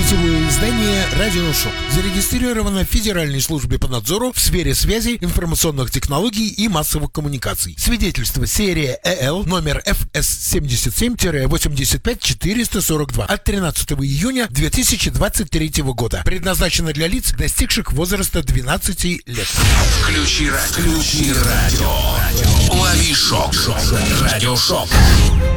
Сетевое издание «Радиошок» зарегистрировано в Федеральной службе по надзору в сфере связи, информационных технологий и массовых коммуникаций. Свидетельство серия ЭЛ номер ФС-77-85442 от 13 июня 2023 года. Предназначено для лиц, достигших возраста 12 лет. Включи радио. Лови шок. Радиошок.